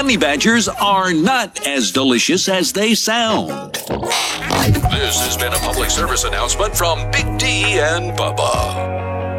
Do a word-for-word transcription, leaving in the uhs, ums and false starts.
honey badgers are not as delicious as they sound. This has been a public service announcement from Big D and Bubba.